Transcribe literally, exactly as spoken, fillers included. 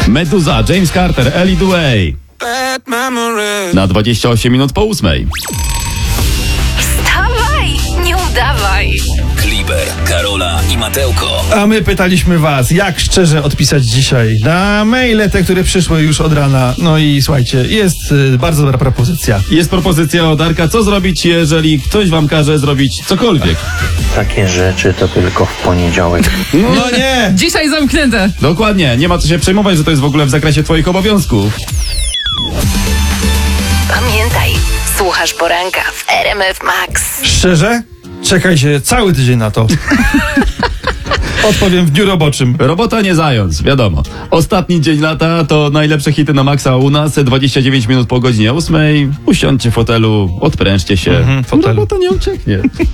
Meduza, James Carter, Ellie Duey. Na dwadzieścia osiem minut po ósmej. Wstawaj, nie udawaj. Kliber, Karola i Matełko. A my pytaliśmy was, jak szczerze odpisać dzisiaj na maile te, które przyszły już od rana. No i słuchajcie, jest y, bardzo dobra propozycja. Jest propozycja od Arka, co zrobić, jeżeli ktoś wam każe zrobić cokolwiek. Takie rzeczy to tylko w poniedziałek. No nie! Dzisiaj zamknięte. Dokładnie, nie ma co się przejmować, że to jest w ogóle w zakresie twoich obowiązków. Pamiętaj, słuchasz poranka w R M F Max. Szczerze? Czekaj się cały tydzień na to. Odpowiem w dniu roboczym. Robota nie zając, wiadomo. Ostatni dzień lata to najlepsze hity na maksa u nas. dwadzieścia dziewięć minut po godzinie ósmej. Usiądźcie w fotelu, odprężcie się. Mhm, fotelu. Robota nie ucieknie.